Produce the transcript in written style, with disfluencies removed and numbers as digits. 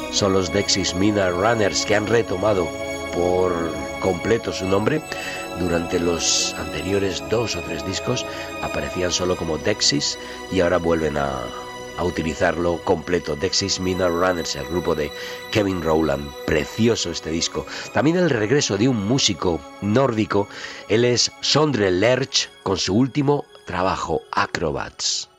Son los Dexys Midnight Runners, que han retomado por completo su nombre. Durante los anteriores 2 o 3 discos aparecían solo como Dexys y ahora vuelven a utilizarlo completo. Dexys Midnight Runners, el grupo de Kevin Rowland. Precioso este disco. También el regreso de un músico nórdico. Él es Sondre Lerche, con su último trabajo, Acrobats.